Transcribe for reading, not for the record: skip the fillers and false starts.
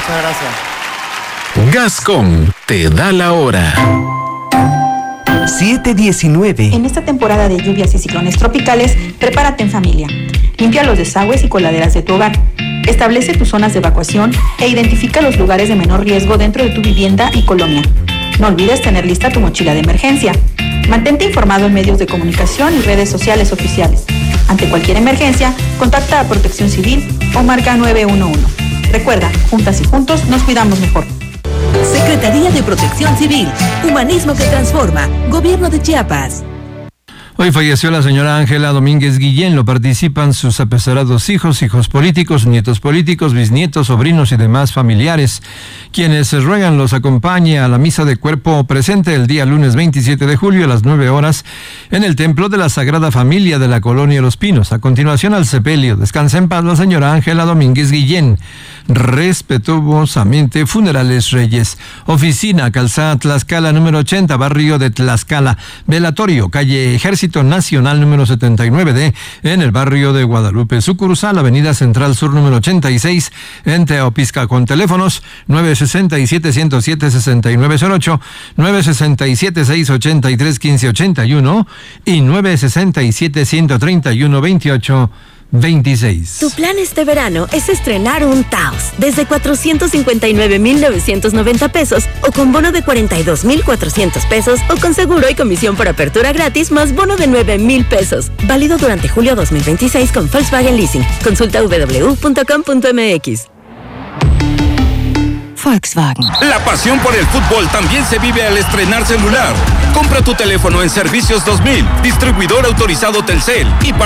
Muchas gracias. Gascón te da la hora. 7:19. En esta temporada de lluvias y ciclones tropicales, prepárate en familia. Limpia los desagües y coladeras de tu hogar. Establece tus zonas de evacuación e identifica los lugares de menor riesgo dentro de tu vivienda y colonia. No olvides tener lista tu mochila de emergencia. Mantente informado en medios de comunicación y redes sociales oficiales. Ante cualquier emergencia, contacta a Protección Civil o marca 911. Recuerda, juntas y juntos nos cuidamos mejor. Secretaría de Protección Civil, Humanismo que Transforma, Gobierno de Chiapas. Hoy falleció la señora Ángela Domínguez Guillén. Lo participan sus apesados hijos, hijos políticos, nietos políticos, bisnietos, sobrinos y demás familiares, quienes ruegan los acompañe a la misa de cuerpo presente el día lunes 27 de julio a las 9 horas en el Templo de la Sagrada Familia de la Colonia Los Pinos. A continuación al sepelio. Descansa en paz la señora Ángela Domínguez Guillén. Respetuosamente, Funerales Reyes. Oficina, Calzada Tlaxcala, número 80, barrio de Tlaxcala. Velatorio, calle Ejército Nacional, número 79D, en el barrio de Guadalupe. Sucursal, Avenida Central Sur, número 86, en Teopisca, con teléfonos 967-107-6908, 967-683-1581 y 967-131-2826. Tu plan este verano es estrenar un Taos desde 459,990 pesos o con bono de 42,400 pesos o con seguro y comisión por apertura gratis más bono de 9,000 pesos. Válido durante julio 2026 con Volkswagen Leasing. Consulta www.com.mx. Volkswagen. La pasión por el fútbol también se vive al estrenar celular. Compra tu teléfono en Servicios 2000, distribuidor autorizado Telcel y